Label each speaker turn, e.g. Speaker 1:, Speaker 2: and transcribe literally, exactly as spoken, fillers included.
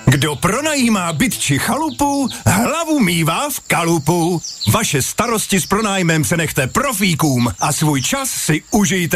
Speaker 1: Kdo pronajímá byt či chalupu, hlavu mívá v kalupu. Vaše starosti s pronájmem se nechte profíkům a svůj čas si užijte